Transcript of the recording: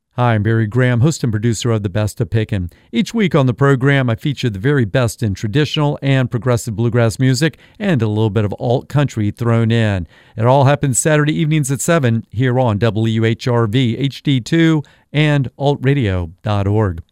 Hi, I'm Barry Graham, host and producer of The Best of Pickin'. Each week on the program, I feature the very best in traditional and progressive bluegrass music and a little bit of alt country thrown in. It all happens Saturday evenings at 7 here on WHRV HD2 and altradio.org.